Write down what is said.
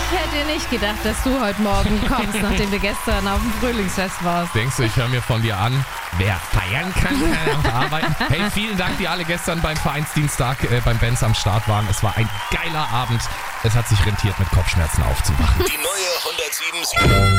hätte nicht gedacht, dass du heute Morgen kommst, nachdem du gestern auf dem Frühlingsfest warst. Denkst du, ich höre mir von dir an, wer feiern kann auch arbeiten. Hey, vielen Dank, die alle gestern beim Vereinsdienstag beim Benz am Start waren. Es war ein geiler Abend. Es hat sich rentiert, mit Kopfschmerzen aufzuwachen. Die neue 107.7